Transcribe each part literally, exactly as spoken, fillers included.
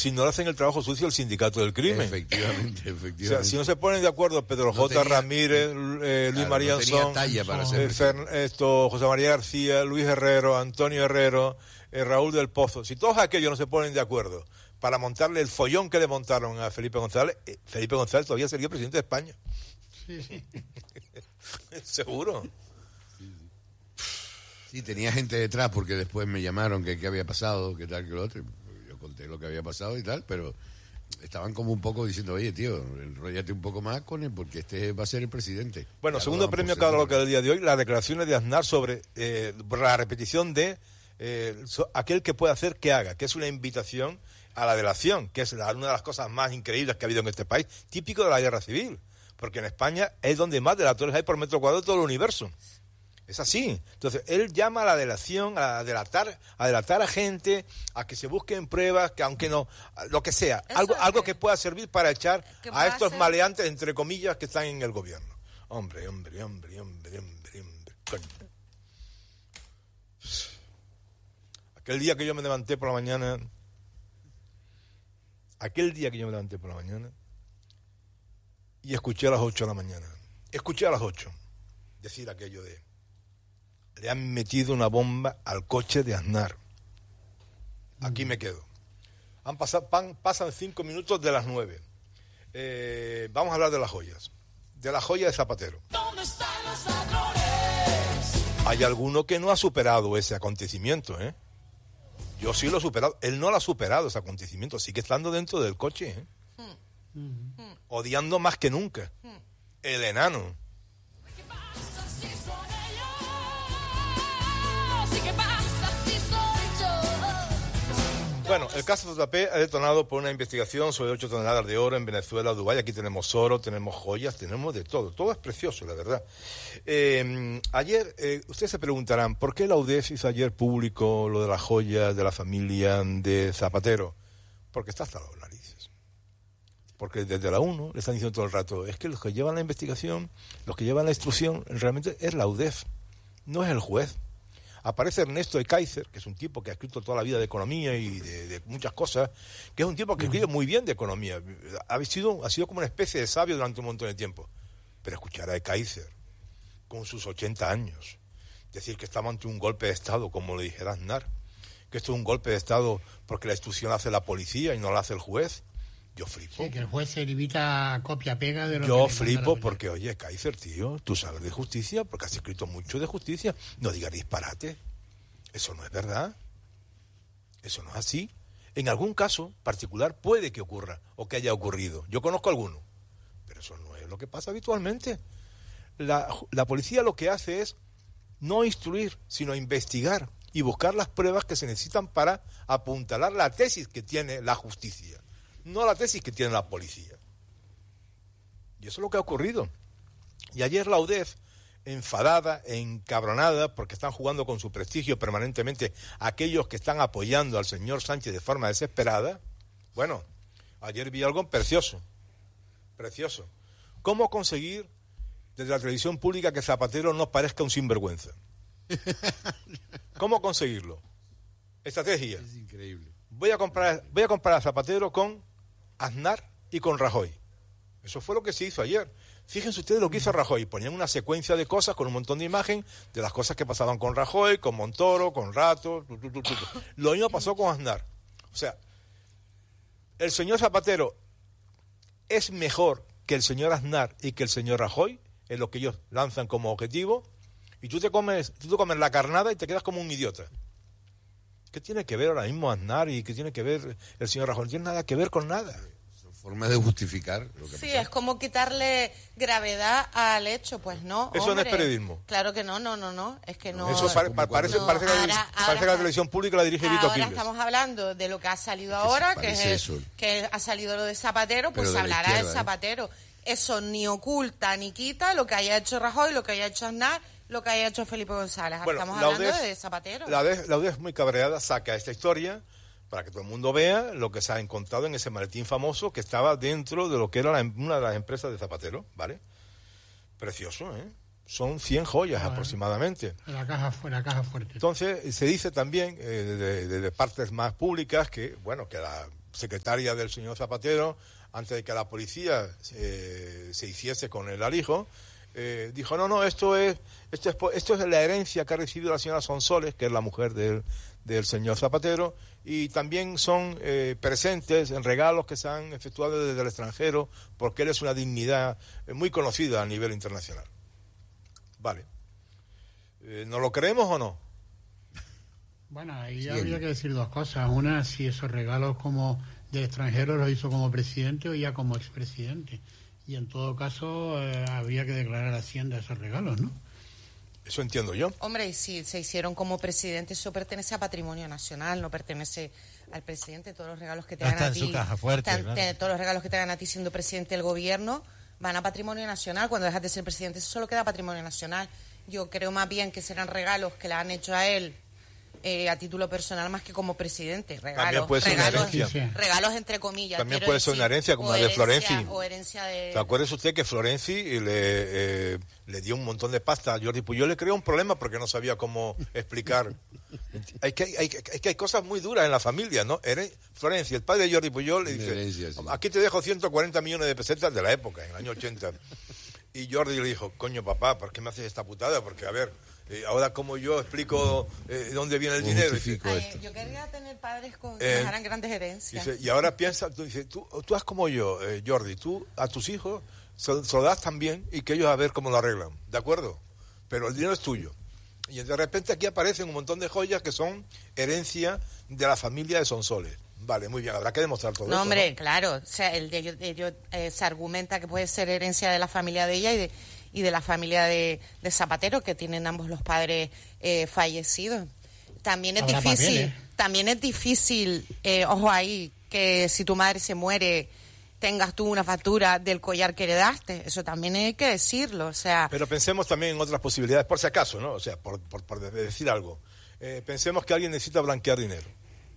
si no le hacen el trabajo sucio el sindicato del crimen. Efectivamente, efectivamente. O sea, si no se ponen de acuerdo Pedro No J. tenía, Ramírez, eh, Luis claro, María no tenía Anzón, talla para eh, ser Fer- esto, José María García, Luis Herrero, Antonio Herrero, eh, Raúl del Pozo, si todos aquellos no se ponen de acuerdo para montarle el follón que le montaron a Felipe González, eh, Felipe González todavía sería presidente de España. Sí, sí. Seguro. Sí, tenía gente detrás porque después me llamaron que qué había pasado, que tal, que lo otro. Yo conté lo que había pasado y tal, pero estaban como un poco diciendo, oye, tío, enróllate un poco más con él porque este va a ser el presidente. Bueno, Ya segundo premio que ha dado el día de hoy, las declaraciones de Aznar sobre eh, la repetición de eh, so, aquel que puede hacer que haga, que es una invitación a la delación, que es la, una de las cosas más increíbles que ha habido en este país, típico de la guerra civil, porque en España es donde más delatores hay por metro cuadrado de todo el universo. Es así. Entonces, él llama a la delación, a delatar, a delatar a gente, a que se busquen pruebas, que aunque no, lo que sea, Eso algo, es algo que- que pueda servir para echar que a pueda estos ser- maleantes, entre comillas, que están en el gobierno. Hombre, hombre, hombre, hombre, hombre, hombre. Coño. Aquel día que yo me levanté por la mañana, aquel día que yo me levanté por la mañana y escuché a las ocho de la mañana, escuché a las ocho decir aquello de le han metido una bomba al coche de Aznar. Aquí me quedo. Han pasado, pan, pasan cinco minutos de las nueve. Eh, vamos a hablar de las joyas. De la joya de Zapatero. ¿Dónde están los ladrones? Hay alguno que no ha superado ese acontecimiento, ¿eh? Yo sí lo he superado. Él no lo ha superado, ese acontecimiento. Sigue estando dentro del coche, ¿eh? Hmm. Odiando más que nunca. El enano. ¿Qué pasa si son ellos? ¿Y qué pasa si soy yo? Bueno, el caso J P ha detonado por una investigación sobre ocho toneladas de oro en Venezuela, Dubái. Aquí tenemos oro, tenemos joyas, tenemos de todo. Todo es precioso, la verdad. Eh, ayer, eh, ustedes se preguntarán, ¿por qué la U D E F hizo ayer público lo de las joyas de la familia de Zapatero? Porque está hasta las narices. Porque desde la ONU le están diciendo todo el rato, es que los que llevan la investigación, los que llevan la instrucción, realmente es la U D E F, no es el juez. Aparece Ernesto de Kaiser, que es un tipo que ha escrito toda la vida de economía y de, de muchas cosas, que es un tipo que escribe muy bien de economía. Ha sido, ha sido como una especie de sabio durante un montón de tiempo. Pero escuchar a de Kaiser, con sus ochenta años, decir que estamos ante un golpe de Estado, como le dijera Aznar, que esto es un golpe de Estado porque la instrucción la hace la policía y no la hace el juez, yo flipo. Sí, que el juez se limita a copia-pega de lo Yo que le manda flipo la porque, oye, Kaiser, tío, tú sabes de justicia, porque has escrito mucho de justicia. No digas disparate. Eso no es verdad. Eso no es así. En algún caso particular puede que ocurra o que haya ocurrido. Yo conozco alguno. Pero eso no es lo que pasa habitualmente. La, la policía lo que hace es no instruir, sino investigar y buscar las pruebas que se necesitan para apuntalar la tesis que tiene la justicia. No la tesis que tiene la policía. Y eso es lo que ha ocurrido. Y ayer la U D E F, enfadada, encabronada, porque están jugando con su prestigio permanentemente aquellos que están apoyando al señor Sánchez de forma desesperada, bueno, ayer vi algo precioso, precioso. ¿Cómo conseguir desde la televisión pública que Zapatero no parezca un sinvergüenza? ¿Cómo conseguirlo? Estrategia. Es increíble. Voy a comprar, voy a comprar a Zapatero con Aznar y con Rajoy. Eso fue lo que se hizo ayer. Fíjense ustedes lo que hizo Rajoy. Ponían una secuencia de cosas con un montón de imagen de las cosas que pasaban con Rajoy, con Montoro, con Rato. Tu, tu, tu, tu. Lo mismo pasó con Aznar. O sea, el señor Zapatero es mejor que el señor Aznar y que el señor Rajoy, es lo que ellos lanzan como objetivo, y tú te comes, tú te comes la carnada y te quedas como un idiota. ¿Qué tiene que ver ahora mismo Aznar y qué tiene que ver el señor Rajoy? No tiene nada que ver con nada. Son formas de justificar lo que Sí, pasa. es como quitarle gravedad al hecho, pues no. Eso hombre. no es periodismo. Claro que no, no, no, no. Es que no. Eso pare- como pa- parece, No, parece, que, la, ahora- parece ahora que la está- televisión pública la dirige Vito Ahora Quiles. estamos hablando de lo que ha salido Es que ahora, se que es parece el- eso. que ha salido lo de Zapatero, pues Pero se de la hablará de izquierda, ¿eh? Zapatero. Eso ni oculta ni quita lo que haya hecho Rajoy, lo que haya hecho Aznar, lo que haya hecho Felipe González. Ahora Bueno, estamos la hablando U D E F de Zapatero. La U D E F, la U D E F muy cabreada saca esta historia para que todo el mundo vea lo que se ha encontrado en ese maletín famoso que estaba dentro de lo que era la, una de las empresas de Zapatero, ¿vale? Precioso, ¿eh? Son cien joyas Ah, aproximadamente. En la caja, fu- en la caja fuerte. Entonces, se dice también eh, de, de- de partes más públicas que, bueno, que la, secretaria del señor Zapatero, antes de que la policía eh, se hiciese con el alijo, eh, dijo, no, no, esto es, esto es esto es la herencia que ha recibido la señora Sonsoles, que es la mujer del, del señor Zapatero, y también son eh, presentes en regalos que se han efectuado desde el extranjero, porque él es una dignidad muy conocida a nivel internacional. Vale. Eh, ¿Nos lo creemos o no? Bueno, ahí Sí, habría el- que decir dos cosas. Una, si esos regalos como del extranjero los hizo como presidente o ya como expresidente. Y en todo caso, eh, habría que declarar a Hacienda esos regalos, ¿no? Eso entiendo yo. Hombre, y si se hicieron como presidente, eso pertenece a patrimonio nacional, no pertenece al presidente. Todos los regalos que te No hagan está a en ti, su caja fuerte, están- claro. te- todos los regalos que te hagan a ti siendo presidente del gobierno van a patrimonio nacional. Cuando dejas de ser presidente, eso solo queda patrimonio nacional. Yo creo más bien que serán regalos que le han hecho a él eh, a título personal más que como presidente. Regalos, También puede ser una regalos, herencia. regalos entre comillas. También quiero puede ser decir, una herencia, como o la de herencia- Florenzi. O herencia de... ¿Se acuerda usted que Florenzi le, eh, le dio un montón de pasta a Jordi Puyol? Le creó un problema porque no sabía cómo explicar. Hay que, hay, que- hay que hay cosas muy duras en la familia, ¿no? Heren- Florenzi, el padre de Jordi Puyol, le Una dice, herencia, sí. aquí te dejo ciento cuarenta millones de pesetas de la época, en el año ochenta. Y Jordi le dijo, coño papá, ¿por qué me haces esta putada? Porque, a ver, eh, ahora como yo explico eh, dónde viene el ¿Cómo dinero. justifico Ay, esto? yo querría tener padres con, Eh, que me dejaran grandes herencias. Dice, y ahora piensa, tú, dice, tú, tú haz como yo, eh, Jordi, tú a tus hijos se, se lo das también y que ellos a ver cómo lo arreglan, ¿de acuerdo? Pero el dinero es tuyo. Y de repente aquí aparecen un montón de joyas que son herencia de la familia de Sonsoles. Vale, muy bien, habrá que demostrar todo No, eso. hombre, ¿no? claro. O sea, el de ellos, de ellos, eh, se argumenta que puede ser herencia de la familia de ella y de, y de la familia de, de Zapatero, que tienen ambos los padres eh, fallecidos. También es Habrá difícil, papeles. también es difícil, eh, ojo ahí, que si tu madre se muere tengas tú una factura del collar que heredaste. Eso también hay que decirlo. O sea, Pero pensemos también en otras posibilidades, por si acaso, ¿no? O sea, por, por, por decir algo. Eh, pensemos que alguien necesita blanquear dinero.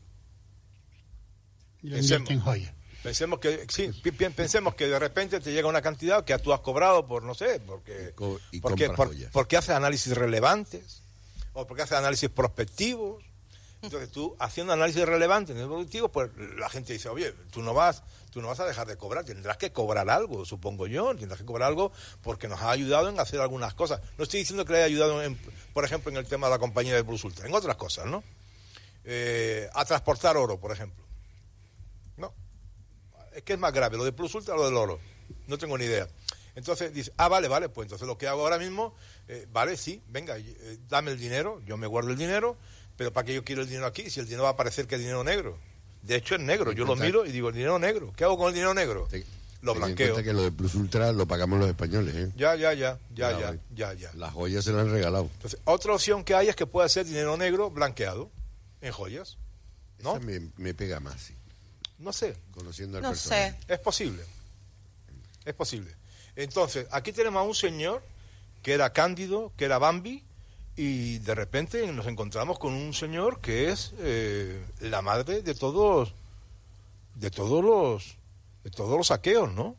Y lo Pensemos. invierte en joyas. Pensemos que, sí, pi- pi- pensemos que de repente te llega una cantidad que tú has cobrado por, no sé, porque, Co- y porque, compras por- joyas. porque haces análisis relevantes o porque haces análisis prospectivos. Entonces tú, haciendo análisis relevantes en el prospectivo, pues la gente dice, oye, tú no vas tú no vas a dejar de cobrar, tendrás que cobrar algo, supongo yo, tendrás que cobrar algo porque nos ha ayudado en hacer algunas cosas. No estoy diciendo que le haya ayudado, en, por ejemplo, en el tema de la compañía de Plus Ultra, en otras cosas, ¿no? Eh, a transportar oro, por ejemplo. No. Es que es más grave, lo de Plus Ultra o lo del oro. No tengo ni idea. Entonces dice, ah, vale, vale, pues entonces lo que hago ahora mismo, eh, vale, sí, venga, eh, dame el dinero, yo me guardo el dinero, pero ¿para qué yo quiero el dinero aquí? Si el dinero va a parecer que es dinero negro. De hecho es negro, yo lo cuenta- miro y digo, el dinero negro, ¿qué hago con el dinero negro? Te- Lo ten en blanqueo. cuenta que lo de Plus Ultra lo pagamos los españoles, ¿eh? Ya, ya, ya, ya, Ya, ya, vale. ya, ya. Las joyas se las han regalado. Entonces, otra opción que hay es que pueda ser dinero negro blanqueado en joyas. ¿No? Esa me, me pega más, sí. No sé, Conociendo al no personaje. sé. es posible. Es posible. Entonces, aquí tenemos a un señor que era Cándido, que era Bambi, y de repente nos encontramos con un señor que es eh, la madre de todos, de todos los, de todos los saqueos, ¿no?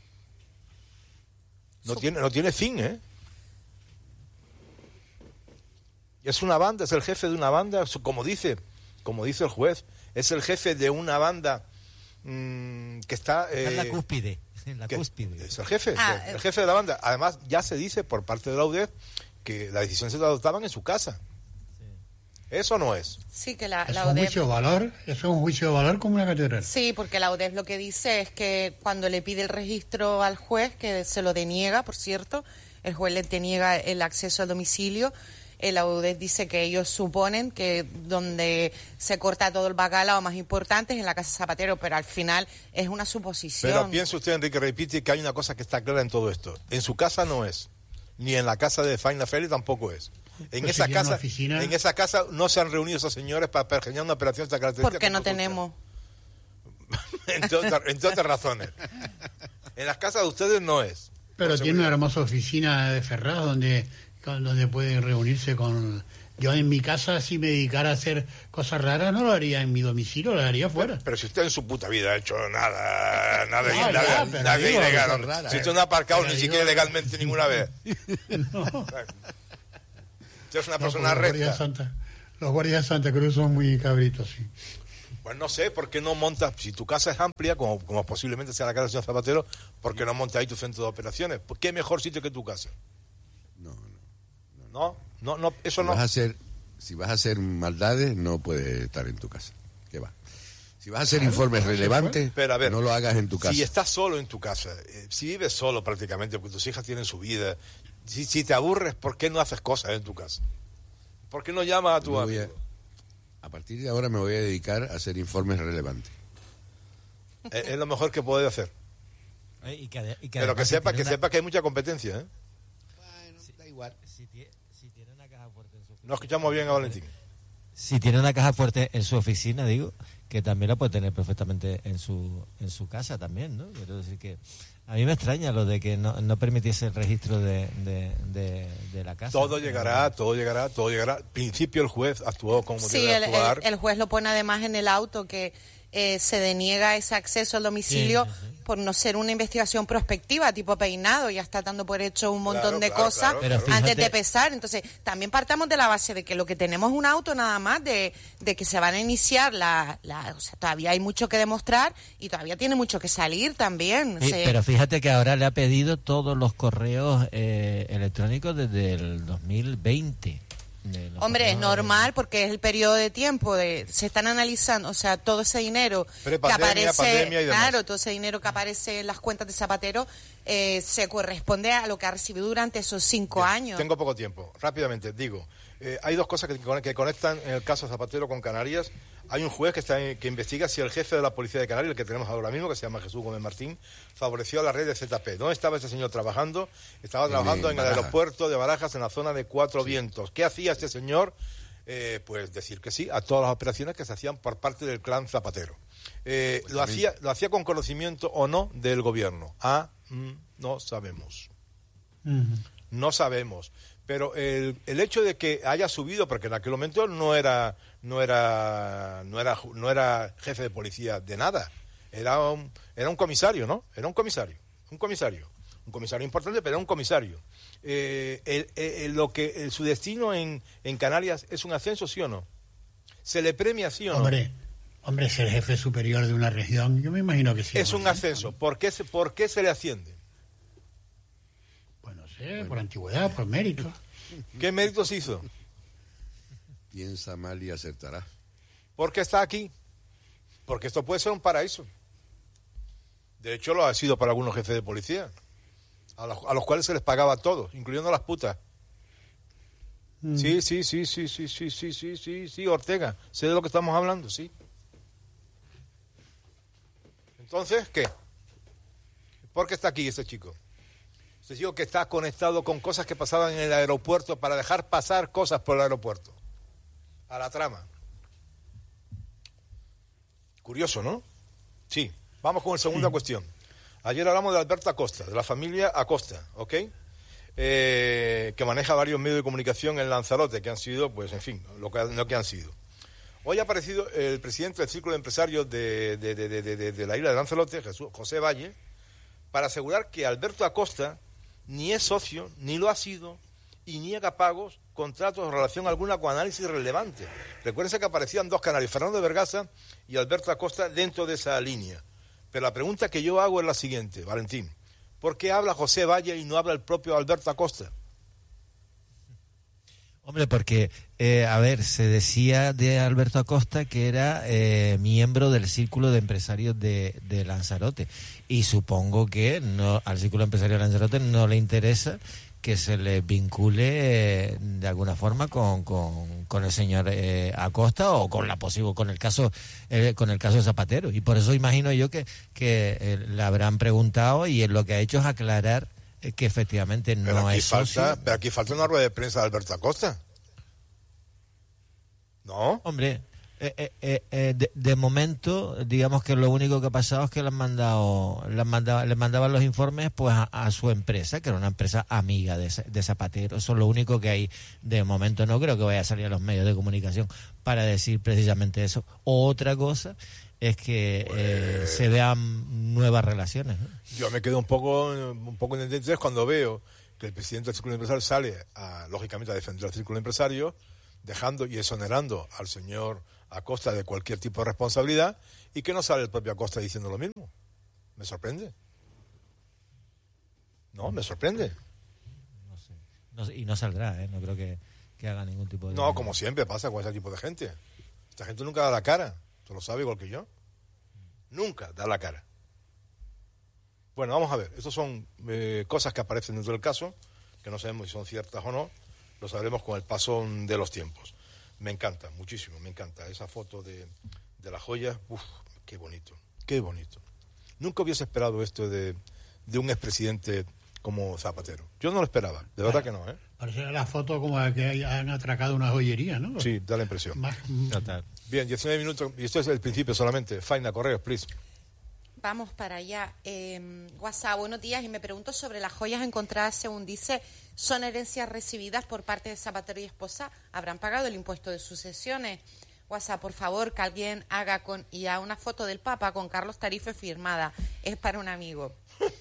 No Su- tiene, no tiene fin, ¿eh? Es una banda, es el jefe de una banda, su- como dice, como dice el juez, es el jefe de una banda mm, que está... Está en la eh, cúspide. En la que cúspide. es el jefe, Ah, el eh. jefe de la banda. Además, ya se dice por parte de la U D E F que la decisión se la adoptaban en su casa. Eso no es. Sí, que la, Es la un O D E F... juicio de valor, eso es un juicio de valor como una catedral. Sí, porque la O D E F lo que dice es que cuando le pide el registro al juez, que se lo deniega, por cierto, el juez le deniega el acceso al domicilio, eh, la O D E F dice que ellos suponen que donde se corta todo el bacalao más importante es en la casa Zapatero, pero al final es una suposición. Pero piense usted, Enrique, repite que hay una cosa que está clara en todo esto. En su casa no es. Ni en la casa de Faina Félix tampoco es. En Pues esa sería una casa, oficina. en esa casa no se han reunido esos señores para pergeñar una operación de esta característica. porque no como Plus tenemos. Ultra. entre, otras, entre otras razones. En las casas de ustedes no es. Pero Por tiene seguridad. una hermosa oficina de Ferraz donde, con- donde pueden reunirse con... Yo en mi casa, si me dedicara a hacer cosas raras, no lo haría en mi domicilio, lo haría fuera. Pero si usted en su puta vida ha hecho nada, nada, Ah, nada, ya, pero nada digo, ilegal. cosas raras. Si usted no ha aparcado Pero ni digo- siquiera legalmente ninguna vez. No. Usted es una No, persona porque los guardias recta. de Santa, los guardias de Santa Cruz son muy cabritos, sí. Pues no sé, ¿por qué no montas? Si tu casa es amplia, como, como posiblemente sea la casa del señor Zapatero, ¿por qué no montas ahí tu centro de operaciones? ¿Por qué mejor sitio que tu casa? No, no. No, no, no, eso Si no. vas a hacer, si vas a hacer maldades, no puedes estar en tu casa. ¿Qué va? Si vas a hacer informes relevantes, Pero a ver, no lo hagas en tu casa. Si estás solo en tu casa, eh, si vives solo prácticamente, porque tus hijas tienen su vida, si, si te aburres, ¿por qué no haces cosas en tu casa? ¿Por qué no llamas a tu Me voy amigo? A, a partir de ahora me voy a dedicar a hacer informes relevantes. Es, es lo mejor que puedes hacer. Eh, y que ade- y que Pero que además si sepa, tiene que una- sepa que hay mucha competencia, ¿eh? Bueno, da igual. Si tie- si tiene una caja fuerte en su No escuchamos bien a Valentín. Si tiene una caja fuerte en su oficina, digo, que también la puede tener perfectamente en su en su casa también, ¿no? Quiero decir que a mí me extraña lo de que no, no permitiese el registro de, de, de, de la casa. Todo llegará, todo llegará, todo llegará. Al principio el juez actuó como Sí, debe el, actuar. el- el juez lo pone además en el auto que eh, se deniega ese acceso al domicilio Sí, sí, sí. por no ser una investigación prospectiva, tipo peinado, ya está dando por hecho un montón Claro, de claro, cosas claro, Pero claro. antes fíjate- de pesar. Entonces, también partamos de la base de que lo que tenemos es un auto nada más, de, de que se van a iniciar la, la... O sea, todavía hay mucho que demostrar y todavía tiene mucho que salir también. Sí, Se- pero fíjate que ahora le ha pedido todos los correos eh, electrónicos desde el dos mil veinte. De los Hombre, es correos de- normal porque es el periodo de tiempo de se están analizando, o sea, todo ese dinero que Prepandemia, aparece, pandemia y demás. claro, todo ese dinero que aparece en las cuentas de Zapatero eh, se corresponde a lo que ha recibido durante esos cinco Bien, años. Tengo poco tiempo. Rápidamente, digo, eh, hay dos cosas que, que conectan en el caso Zapatero con Canarias. Hay un juez que está en- que investiga si el jefe de la policía de Canarias, el que tenemos ahora mismo, que se llama Jesús Gómez Martín, favoreció a la red de Z P. ¿Dónde estaba ese señor trabajando? Estaba En, trabajando eh, en el Barajas. aeropuerto de Barajas, en la zona de Cuatro Vientos. ¿Qué hacía este señor? Eh, pues decir que sí a todas las operaciones que se hacían por parte del clan Zapatero. Eh, ¿lo, hacía, ¿Lo hacía con conocimiento o no del gobierno? Ah, mm, no sabemos. Ujú. No sabemos. Pero el, el hecho de que haya subido, porque en aquel momento no era, no era, no era, no era jefe de policía de nada, era un, era un comisario, ¿no? Era un comisario, un comisario, un comisario importante, pero era un comisario. Eh, el, el- lo que el- su destino en, en Canarias es un ascenso, ¿sí o no? ¿Se le premia, sí o no? Hombre, hombre, ser jefe superior de una región, yo me imagino que sí. Es un ascenso. ¿Por qué se, por qué se le asciende? Pues no sé, por antigüedad, por mérito. ¿Qué méritos hizo? Piensa mal y acertará. ¿Por qué está aquí? Porque esto puede ser un paraíso. De hecho, lo ha sido para algunos jefes de policía, a los, a los cuales se les pagaba todo, incluyendo las putas. Mm. Sí, sí, sí, sí, sí, sí, sí, sí, sí, sí, Ortega. Sé de lo que estamos hablando, sí. Entonces, ¿qué? ¿Por qué está aquí ese chico? Ese chico que está conectado con cosas que pasaban en el aeropuerto para dejar pasar cosas por el aeropuerto. A la trama. Curioso, ¿no? Sí. Vamos con la segunda cuestión. Ayer hablamos de Alberto Acosta, de la familia Acosta, ¿ok? Eh, que maneja varios medios de comunicación en Lanzarote, que han sido, pues, en fin, lo que, lo que han sido. Hoy ha aparecido el presidente del Círculo de Empresarios de, de, de, de, de, de, de la isla de Lanzarote, Jesús, José Valle, para asegurar que Alberto Acosta ni es socio, ni lo ha sido, y niega pagos, contratos o relación alguna con análisis relevante. Recuérdense que aparecían dos canales, Fernando de Vergasa y Alberto Acosta, dentro de esa línea. Pero la pregunta que yo hago es la siguiente, Valentín. ¿Por qué habla José Valle y no habla el propio Alberto Acosta? Hombre, porque, eh, a ver, se decía de Alberto Acosta que era eh, miembro del Círculo de Empresarios de, de Lanzarote. Y supongo que no al Círculo Empresario de Lanzarote no le interesa que se le vincule eh, de alguna forma con, con, con el señor eh, Acosta o con la posible con el caso eh, con el caso de Zapatero. Y por eso imagino yo que, que eh, le habrán preguntado y él lo que ha hecho es aclarar eh, que efectivamente Pero, no aquí es falta, socio. pero aquí falta una rueda de prensa de Alberto Acosta. ¿No? Hombre, eh, eh, eh, eh, de, de momento, digamos que lo único que ha pasado es que le han mandado, le, han mandado, le mandaban los informes pues a, a su empresa, que era una empresa amiga de, de Zapatero. Eso es lo único que hay de momento. No creo que vaya a salir a los medios de comunicación para decir precisamente eso. Otra cosa es que eh, se vean nuevas relaciones, ¿no? Yo me quedo un poco, un poco en interés cuando veo que el presidente del Círculo Empresario sale, a, lógicamente, a defender al Círculo Empresario, dejando y exonerando al señor a costa de cualquier tipo de responsabilidad, y que no sale el propio Acosta diciendo lo mismo. Me sorprende. No, me sorprende. No sé. No sé, y no saldrá, ¿eh? No creo que, que haga ningún tipo de... No, como siempre pasa con ese tipo de gente. Esta gente nunca da la cara. Tú lo sabes igual que yo. Nunca da la cara. Bueno, vamos a ver. Estas son eh, cosas que aparecen dentro del caso, que no sabemos si son ciertas o no. Lo sabremos con el paso de los tiempos. Me encanta, muchísimo, me encanta. Esa foto de, de la joya, uff, qué bonito, qué bonito. Nunca hubiese esperado esto de, de un expresidente como Zapatero. Yo no lo esperaba, de verdad que no, ¿eh? Parece la foto como que han atracado una joyería, ¿no? Sí, da la impresión. Más- Total. Bien, diecinueve minutos, y esto es el principio solamente. Faina, correos, please. Vamos para allá. Eh, WhatsApp, buenos días. Y me pregunto sobre las joyas encontradas, según dice, ¿son herencias recibidas por parte de Zapatero y esposa? ¿Habrán pagado el impuesto de sucesiones? WhatsApp, por favor, que alguien haga con I A una foto del Papa con Carlos Tarife firmada. Es para un amigo.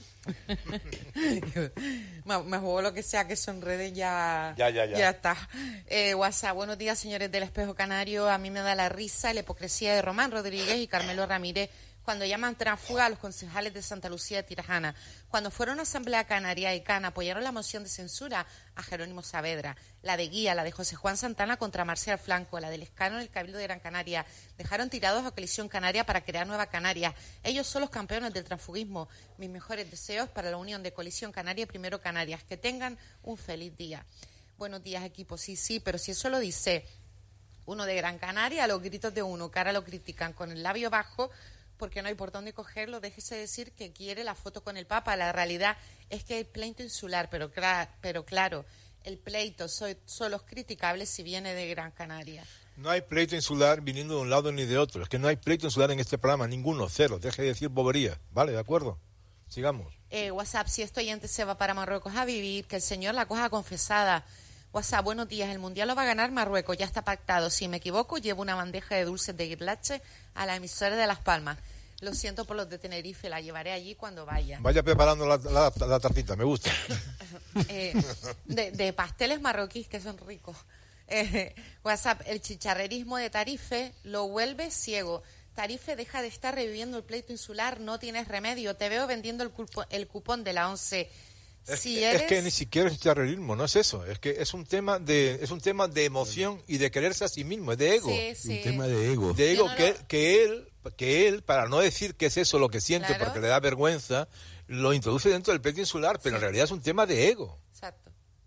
me, me juego lo que sea que son redes, ya, Ya, ya, ya. está. Eh, WhatsApp, buenos días, señores del Espejo Canario. A mí me da la risa y la hipocresía de Román Rodríguez y Carmelo Ramírez cuando llaman tránsfuga a los concejales de Santa Lucía de Tirajana. Cuando fueron a Asamblea Canaria y Can apoyaron la moción de censura a Jerónimo Saavedra, la de Guía, la de José Juan Santana contra Marcial Flanco, la del Escano en el Cabildo de Gran Canaria. Dejaron tirados a Coalición Canaria para crear Nueva Canaria. Ellos son los campeones del transfugismo. Mis mejores deseos para la unión de Coalición Canaria y Primero Canarias. Que tengan un feliz día. Buenos días, equipo. Sí, sí, pero si eso lo dice uno de Gran Canaria, a los gritos de uno, que ahora lo critican con el labio bajo, porque no hay por dónde cogerlo, déjese decir que quiere la foto con el Papa. La realidad es que hay pleito insular, pero, cla- pero claro, el pleito soy, solo es criticable si viene de Gran Canaria. No hay pleito insular viniendo de un lado ni de otro. Es que no hay pleito insular en este programa, ninguno, cero. Deje de decir bobería. Vale, de acuerdo. Sigamos. Eh, WhatsApp, si este oyente se va para Marruecos a vivir, que el Señor la coja confesada. WhatsApp, buenos días, el Mundial lo va a ganar Marruecos, ya está pactado. Si me equivoco, llevo una bandeja de dulces de guirlache a la emisora de Las Palmas. Lo siento por los de Tenerife, la llevaré allí cuando vaya. Vaya preparando la, la, la tartita, me gusta. Eh, de, de pasteles marroquíes que son ricos. Eh, WhatsApp, el chicharrerismo de Tarife lo vuelve ciego. Tarife, deja de estar reviviendo el pleito insular, no tienes remedio. Te veo vendiendo el, culpo- el cupón de la once. Es, Si que, eres... es que ni siquiera es terrorismo, no es eso. Es que es un tema de es un tema de emoción y de quererse a sí mismo, es de ego. Sí, sí. Un tema de ego. De ego Yo no que, lo- que él, que él, para no decir que es eso lo que siente Claro. porque le da vergüenza, lo introduce dentro del pleito insular, pero en realidad es un tema de ego. Exacto.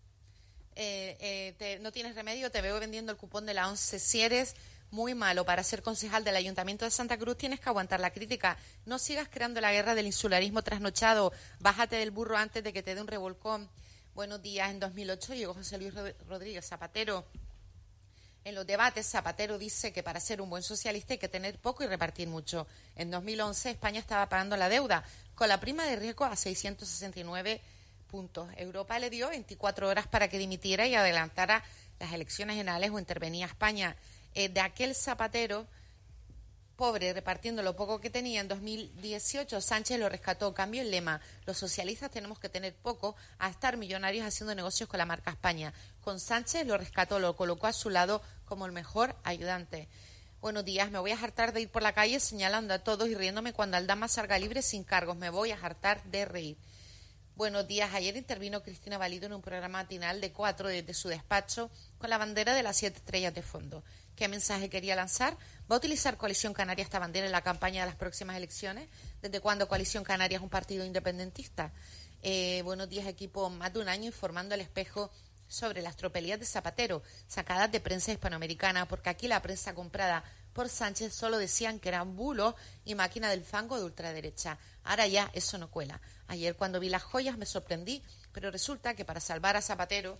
Eh, eh, te- no tienes remedio, te veo vendiendo el cupón de la once. Si eres muy malo para ser concejal del Ayuntamiento de Santa Cruz, tienes que aguantar la crítica. No sigas creando la guerra del insularismo trasnochado. Bájate del burro antes de que te dé un revolcón. Buenos días. En dos mil ocho llegó José Luis Rod- Rodríguez Zapatero. En los debates, Zapatero dice que para ser un buen socialista hay que tener poco y repartir mucho. En dos mil once, España estaba pagando la deuda con la prima de riesgo a seiscientos sesenta y nueve puntos. Europa le dio veinticuatro horas para que dimitiera y adelantara las elecciones generales o intervenía España. Eh, de aquel Zapatero pobre repartiendo lo poco que tenía, en dos mil dieciocho Sánchez lo rescató. Cambio el lema: los socialistas tenemos que tener poco a estar millonarios haciendo negocios con la marca España. Con Sánchez lo rescató, lo colocó a su lado como el mejor ayudante. Buenos días, me voy a hartar de ir por la calle señalando a todos y riéndome cuando Aldama salga libre sin cargos. Me voy a hartar de reír. Buenos días. Ayer intervino Cristina Valido en un programa matinal de cuatro desde su despacho con la bandera de las siete estrellas de fondo. ¿Qué mensaje quería lanzar? ¿Va a utilizar Coalición Canaria esta bandera en la campaña de las próximas elecciones? ¿Desde cuándo Coalición Canaria es un partido independentista? Eh, buenos días, equipo. Más de un año informando al Espejo sobre las tropelías de Zapatero, sacadas de prensa hispanoamericana, porque aquí la prensa comprada por Sánchez solo decían que eran bulos y máquina del fango de ultraderecha. Ahora ya eso no cuela. Ayer cuando vi las joyas me sorprendí, pero resulta que para salvar a Zapatero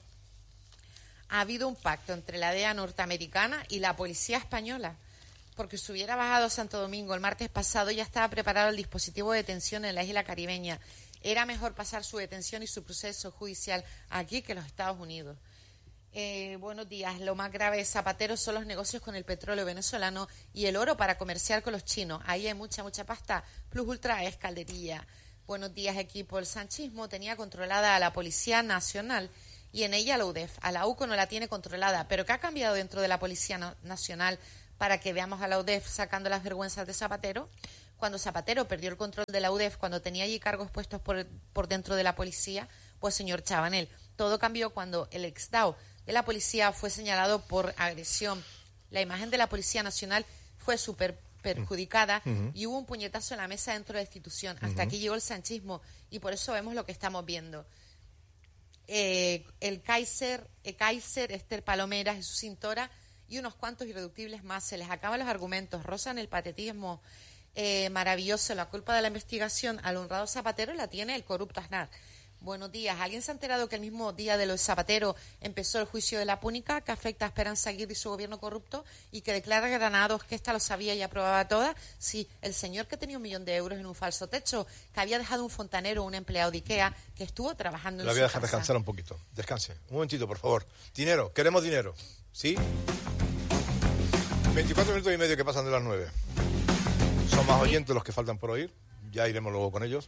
ha habido un pacto entre la D E A norteamericana y la policía española, porque si hubiera bajado a Santo Domingo el martes pasado ya estaba preparado el dispositivo de detención en la isla caribeña. Era mejor pasar su detención y su proceso judicial aquí que en los Estados Unidos. Eh, buenos días. Lo más grave de Zapatero son los negocios con el petróleo venezolano y el oro para comerciar con los chinos. Ahí hay mucha, mucha pasta. Plus Ultra es calderilla. Buenos días, equipo. El sanchismo tenía controlada a la Policía Nacional y en ella la U D E F. A la U C O no la tiene controlada. ¿Pero qué ha cambiado dentro de la Policía no- Nacional para que veamos a la U D E F sacando las vergüenzas de Zapatero. Cuando Zapatero perdió el control de la U D E F, cuando tenía allí cargos puestos por, por dentro de la policía, pues señor Chabanel, todo cambió cuando el ex D A O de la policía fue señalado por agresión. La imagen de la Policía Nacional fue súper perjudicada uh-huh. y hubo un puñetazo en la mesa dentro de la institución. Hasta uh-huh. aquí llegó el sanchismo y por eso vemos lo que estamos viendo. Eh, el Kaiser, el Kaiser, Esther Palomera, Jesús Cintora y unos cuantos irreductibles más. Se les acaban los argumentos, rozan el patetismo eh, maravilloso. La culpa de la investigación al honrado Zapatero la tiene el corrupto Aznar. Buenos días. ¿Alguien se ha enterado que el mismo día de los Zapatero empezó el juicio de la Púnica, que afecta a Esperanza Aguirre y su gobierno corrupto, y que declara Granados que ésta lo sabía y aprobaba todas? Sí, el señor que tenía un millón de euros en un falso techo, que había dejado un fontanero o un empleado de Ikea, que estuvo trabajando en la su voy a dejar casa. Descansar un poquito. Descanse. Un momentito, por favor. Dinero. Queremos dinero. ¿Sí? veinticuatro minutos y medio que pasan de las nueve. Son más oyentes los que faltan por oír. Ya iremos luego con ellos.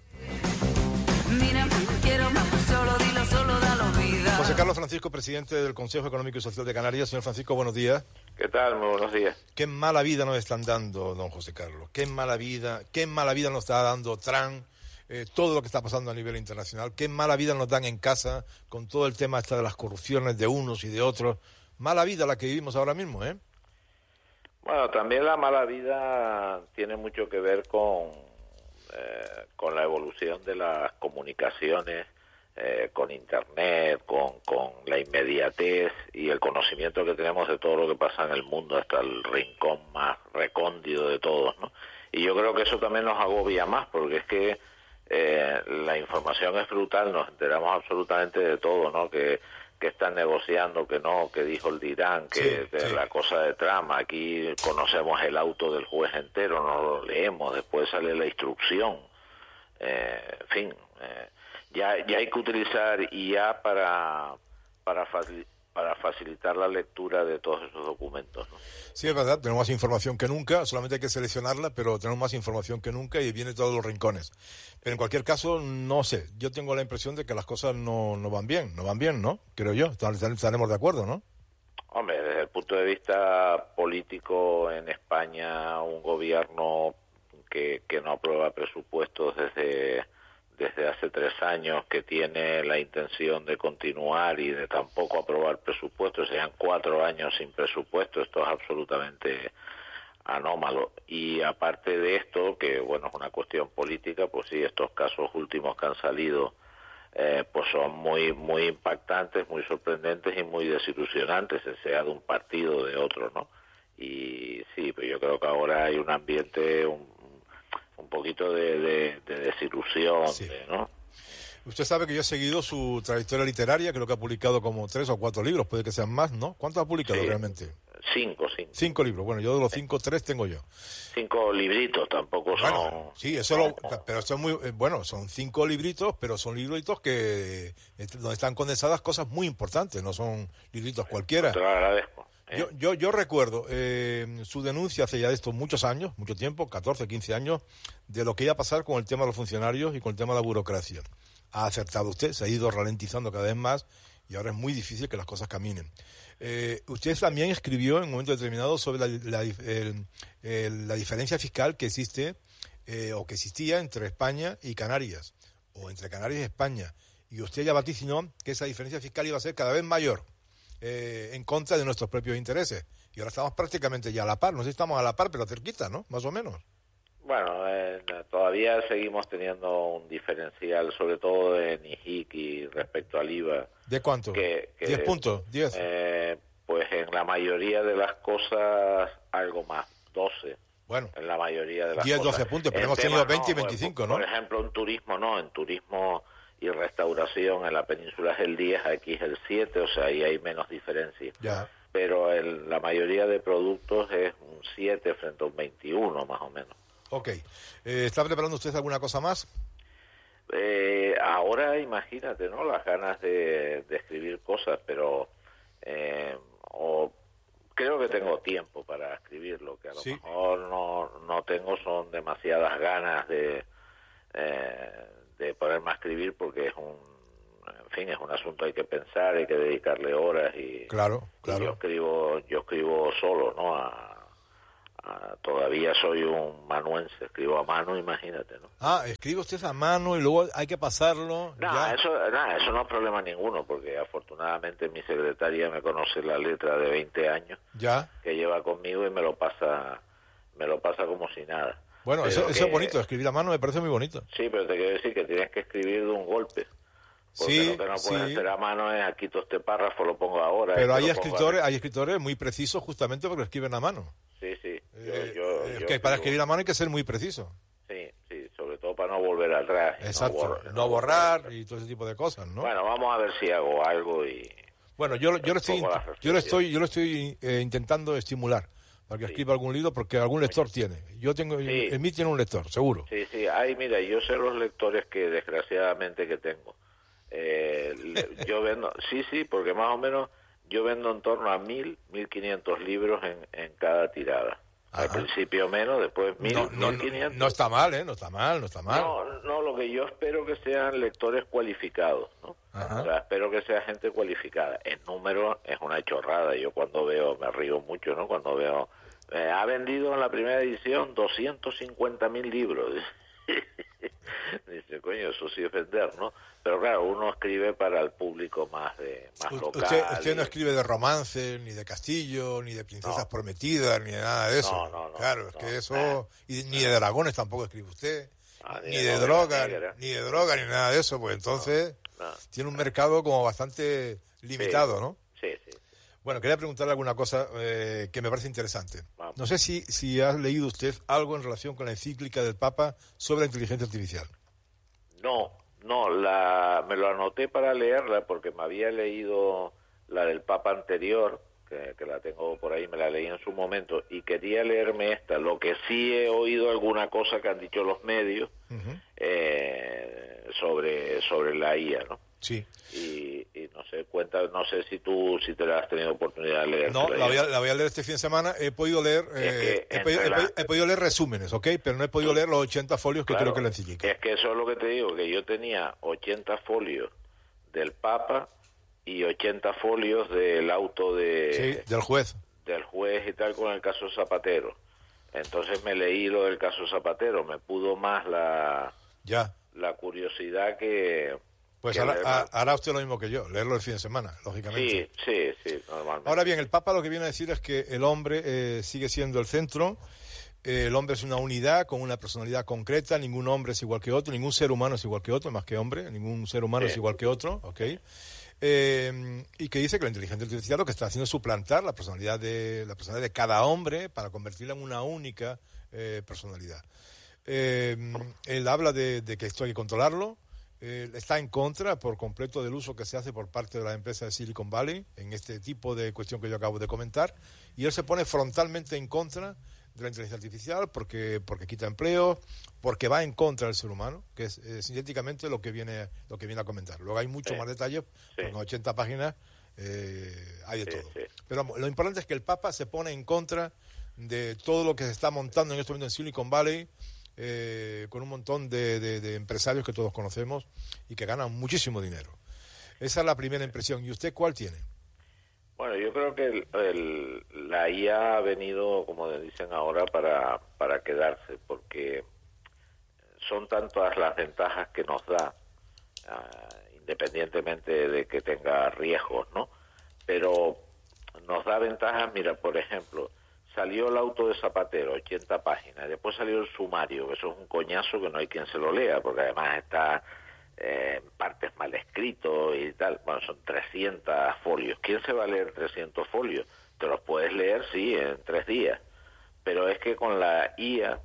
Mira, quiero más, solo dilo, solo dalo vida. José Carlos Francisco, presidente del Consejo Económico y Social de Canarias. Señor Francisco, buenos días. ¿Qué tal? Muy buenos días. Qué mala vida nos están dando, don José Carlos. Qué mala vida, qué mala vida nos está dando Trump, eh, todo lo que está pasando a nivel internacional. Qué mala vida nos dan en casa con todo el tema esta de las corrupciones de unos y de otros. Mala vida la que vivimos ahora mismo, ¿eh? Bueno, también la mala vida tiene mucho que ver con... Eh, con la evolución de las comunicaciones, eh, con Internet, con, con la inmediatez y el conocimiento que tenemos de todo lo que pasa en el mundo, hasta el rincón más recóndito de todos, ¿no? Y yo creo que eso también nos agobia más, porque es que eh, la información es brutal, nos enteramos absolutamente de todo, ¿no? Que que están negociando, que no, que dijo el Dirán, que, sí, que sí. la cosa de trama. Aquí conocemos el auto del juez entero, no lo leemos, después sale la instrucción. Eh, en fin, eh, ya ya hay que utilizar I A para para facil, para facilitar la lectura de todos esos documentos, ¿no? Sí, es verdad, tenemos más información que nunca, solamente hay que seleccionarla, pero tenemos más información que nunca y viene de todos los rincones. Pero en cualquier caso, no sé, yo tengo la impresión de que las cosas no, no van bien, no van bien, ¿no? Creo yo, estaremos de acuerdo, ¿no? Hombre, desde el punto de vista político en España, un gobierno que, que no aprueba presupuestos desde... desde hace tres años, que tiene la intención de continuar y de tampoco aprobar presupuestos, sean cuatro años sin presupuesto, esto es absolutamente anómalo. Y aparte de esto, que bueno, es una cuestión política, pues sí, estos casos últimos que han salido, eh, pues son muy muy impactantes, muy sorprendentes y muy desilusionantes, sea de un partido o de otro, ¿no? Y sí, pues yo creo que ahora hay un ambiente... un un poquito de, de, de desilusión, sí. de, ¿no? Usted sabe que yo he seguido su trayectoria literaria, creo que ha publicado como tres o cuatro libros, puede que sean más, ¿no? ¿Cuántos ha publicado sí. realmente? Cinco, cinco. Cinco libros, bueno, yo de los cinco, tres tengo yo. Cinco libritos, tampoco son... Bueno, sí, eso lo, pero son muy, eh, bueno, son cinco libritos, pero son libritos que, donde están condensadas cosas muy importantes, no son libritos cualquiera. Te lo agradezco. ¿Eh? Yo, yo, yo recuerdo eh, su denuncia hace ya de estos muchos años, mucho tiempo, catorce, quince años, de lo que iba a pasar con el tema de los funcionarios y con el tema de la burocracia. Ha acertado usted, se ha ido ralentizando cada vez más y ahora es muy difícil que las cosas caminen. Eh, usted también escribió en un momento determinado sobre la, la, el, el, la diferencia fiscal que existe eh, o que existía entre España y Canarias, o entre Canarias y España, y usted ya vaticinó que esa diferencia fiscal iba a ser cada vez mayor. Eh, en contra de nuestros propios intereses. Y ahora estamos prácticamente ya a la par. No sé si estamos a la par, pero cerquita, ¿no? Más o menos. Bueno, eh, todavía seguimos teniendo un diferencial, sobre todo en I J I C y respecto al I V A. ¿De cuánto? Que, que, ¿Diez puntos? ¿Diez? Eh, pues en la mayoría de las cosas, algo más, doce. Bueno, en la mayoría de las diez, cosas. doce puntos, pero en hemos tema, tenido veinte no, y veinticinco, por, ¿no? Por ejemplo, en turismo no, en turismo y restauración en la península es el diez, aquí es el siete, o sea, ahí hay menos diferencia. Ya. Pero el, la mayoría de productos es un siete frente a un veintiuno, más o menos. Ok. Eh, ¿Está preparando usted alguna cosa más? Eh, ahora, imagínate, ¿no? Las ganas de, de escribir cosas, pero eh, o creo que tengo tiempo para escribir. Lo que a lo ¿Sí? mejor no, no tengo son demasiadas ganas de... Eh, de ponerme a escribir, porque es un, en fin, es un asunto hay que pensar, hay que dedicarle horas y, claro, claro. y yo escribo, yo escribo solo, ¿no? A, Ah, todavía soy un manuense, escribo a mano, imagínate, ¿no? Ah, escribe usted a mano y luego hay que pasarlo. No, ya. eso, no, eso no es problema ninguno, porque afortunadamente mi secretaria me conoce la letra de veinte años Ya. que lleva conmigo y me lo pasa, me lo pasa como si nada. Bueno, Pero eso, eso que- es bonito, escribir a mano me parece muy bonito. Sí, pero te quiero decir que tienes que escribir de un golpe. Porque Sí, lo que no puedes sí. hacer a mano es aquí todo este párrafo, lo pongo ahora. Pero este hay lo pongo escritores, ahora. hay escritores muy precisos justamente porque escriben a mano. Sí, sí. Yo, Eh, yo- eh, yo que para escribo- escribir a mano hay que ser muy preciso. Sí, sí, sobre todo para no volver atrás. y no Exacto. borrar- No borrar y todo ese tipo de cosas, ¿no? Bueno, vamos a ver si hago algo y... Bueno, yo, yo lo estoy, Pongo las yo lo referencias. estoy, yo lo estoy eh, intentando estimular para que Sí. escriba algún libro porque algún lector tiene. Yo tengo, Sí. en mí tiene un lector, seguro. Sí, sí, hay, mira, yo sé los lectores que desgraciadamente que tengo. Eh, le- yo vendo, sí, sí, porque más o menos yo vendo en torno a mil, mil quinientos libros en, en cada tirada. Al Ajá. principio menos, después mil, No, no, mil no, quinientos. no está mal, ¿eh? No está mal, no está mal. No, no, lo que yo espero que sean lectores cualificados, ¿no? Ajá. O sea, espero que sea gente cualificada. El número es una chorrada. Yo cuando veo, me río mucho, ¿no? Cuando veo, eh, ha vendido en la primera edición doscientos cincuenta mil libros. Dice, coño, eso sí es vender, ¿no? Pero claro, uno escribe para el público más de más U- local. Usted, usted no y- escribe de romance, ni de castillo, ni de princesas No. prometidas, ni de nada de eso. No, no, no, claro, es no, que eso... nada. Y ni de dragones tampoco escribe usted. Ah, Ni de droga, ni de droga, ni nada de eso. Pues entonces no. tiene un mercado como bastante limitado, ¿no? Sí, sí. Bueno, quería preguntarle alguna cosa eh, que me parece interesante. Vamos. No sé si, si ha leído usted algo en relación con la encíclica del Papa sobre la inteligencia artificial. No, no, la, me lo anoté para leerla porque me había leído la del Papa anterior, que, que la tengo por ahí, me la leí en su momento, y quería leerme esta. Lo que sí he oído alguna cosa que han dicho los medios Ujú. eh, sobre, sobre la I A, ¿no? Sí. Y, y no sé, cuenta, no sé si tú si te la has tenido oportunidad de leer. No, la voy, a, la voy a leer este fin de semana. He podido leer eh, que he, podido, entre he la- podido- he podido leer resúmenes, ¿ok? Pero no he podido leer los ochenta folios que Claro, creo que es la encíclica. Es que eso es lo que te digo, que yo tenía ochenta folios del Papa y ochenta folios del auto de... Sí, del juez. del juez y tal con el caso Zapatero. Entonces me leí lo del caso Zapatero, me pudo más la, Ya. la curiosidad que... Pues que hará, leer- ha- hará usted lo mismo que yo, leerlo el fin de semana, lógicamente. Sí, sí, sí, normalmente. Ahora bien, el Papa lo que viene a decir es que el hombre eh, sigue siendo el centro. Eh, el hombre es una unidad con una personalidad concreta. Ningún hombre es igual que otro, ningún ser humano es igual que otro, más que hombre. Ningún ser humano Sí. es igual que otro, ¿ok? Eh, y que dice que la inteligencia artificial lo que está haciendo es suplantar la personalidad de la personalidad de cada hombre para convertirla en una única eh, personalidad. Eh, él habla de, de que esto hay que controlarlo. Eh, está en contra por completo del uso que se hace por parte de la empresa de Silicon Valley en este tipo de cuestión que yo acabo de comentar, y él se pone frontalmente en contra de la inteligencia artificial porque porque quita empleo, porque va en contra del ser humano, que es eh, sintéticamente lo que viene lo que viene a comentar. Luego hay muchos Sí. más detalles, Sí. porque en ochenta páginas eh, hay de Sí, todo. sí. Pero vamos, lo importante es que el Papa se pone en contra de todo lo que se está montando en este momento en Silicon Valley, eh, con un montón de, de- de empresarios que todos conocemos y que ganan muchísimo dinero. Esa es la primera impresión. ¿Y usted cuál tiene? Bueno, yo creo que el, el- la I A ha venido, como dicen ahora, para, para quedarse, porque son tantas las ventajas que nos da, ah, independientemente de que tenga riesgos, ¿no? Pero nos da ventajas, mira, por ejemplo, salió el auto de Zapatero, ochenta páginas, después salió el sumario, que eso es un coñazo que no hay quien se lo lea, porque además está eh, en partes mal escrito y tal. Bueno, son trescientos folios. ¿Quién se va a leer trescientos folios? Te los puedes leer, sí, en tres días. Pero es que con la I A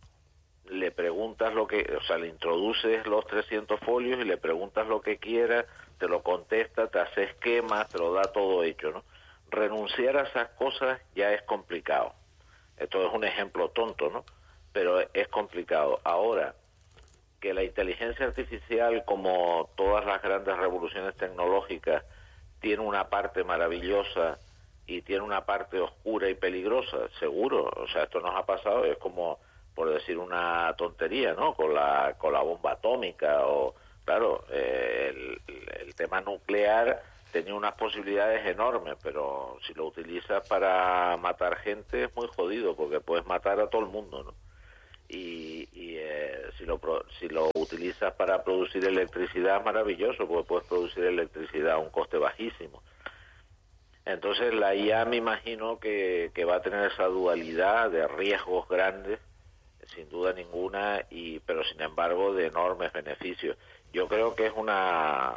le preguntas lo que, o sea, le introduces los trescientos folios y le preguntas lo que quiera, te lo contesta, te hace esquemas, te lo da todo hecho, ¿no? Renunciar a esas cosas ya es complicado. Esto es un ejemplo tonto, ¿no? Pero es complicado. Ahora, que la inteligencia artificial, como todas las grandes revoluciones tecnológicas, tiene una parte maravillosa y tiene una parte oscura y peligrosa, seguro. O sea, esto nos ha pasado, es como, por decir una tontería, ¿no? Con la, con la bomba atómica o, claro, eh, el, el tema nuclear tenía unas posibilidades enormes, pero si lo utilizas para matar gente es muy jodido, porque puedes matar a todo el mundo, ¿no? Y, y eh, si lo pro- si lo utilizas para producir electricidad, maravilloso, porque puedes producir electricidad a un coste bajísimo. Entonces la I A me imagino que, que va a tener esa dualidad de riesgos grandes, sin duda ninguna, y pero sin embargo de enormes beneficios. Yo creo que es una,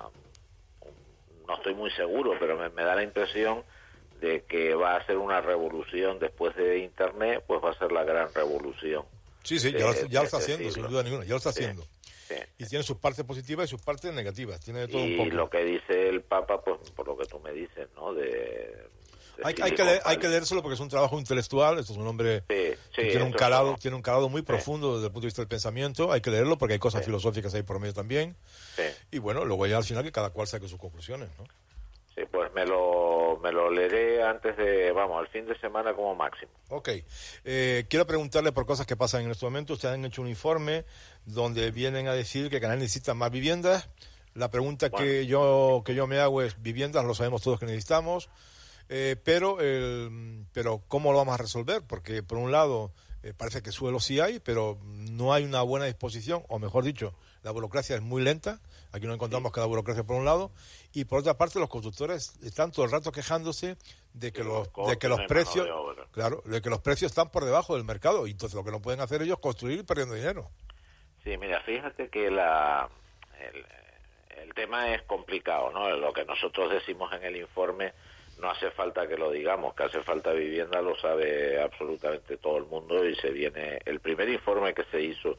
no estoy muy seguro, pero me, me da la impresión de que va a ser una revolución después de Internet, pues va a ser la gran revolución. Sí, sí, de- ya lo, ya de lo está este haciendo, siglo. sin duda ninguna, ya lo está Sí, haciendo. sí. Y tiene sus partes positivas y sus partes negativas, tiene de todo un Y poco. lo que dice el Papa, pues por lo que tú me dices, ¿no? De, de Hay, Silly hay, que leer, hay González. que leérselo porque es un trabajo intelectual, esto es un hombre Sí, que sí, tiene un esto calado, es- tiene un calado muy profundo desde el punto de vista del pensamiento, hay que leerlo porque hay cosas Sí. filosóficas ahí por medio también, Sí. y bueno, luego ya al final que cada cual saque sus conclusiones, ¿no? Sí, pues me lo, me lo leeré antes de, vamos, al fin de semana como máximo. Ok, eh, quiero preguntarle por cosas que pasan en este momento. Ustedes han hecho un informe donde vienen a decir que Canarias necesita más viviendas. La pregunta Bueno. que yo que yo me hago es, viviendas lo sabemos todos que necesitamos, eh, pero el, pero ¿cómo lo vamos a resolver? Porque por un lado eh, parece que suelo sí hay, pero no hay una buena disposición, o mejor dicho, la burocracia es muy lenta. Aquí no encontramos que la burocracia por un lado, y por otra parte los constructores están todo el rato quejándose de que Sí, los los costes de que los de mano precios de obra. claro, de que los precios están por debajo del mercado, y entonces lo que no pueden hacer ellos es construir perdiendo dinero. Sí, mira, fíjate que la el, el tema es complicado, ¿no? Lo que nosotros decimos en el informe no hace falta que lo digamos, que hace falta vivienda lo sabe absolutamente todo el mundo, y se viene el primer informe que se hizo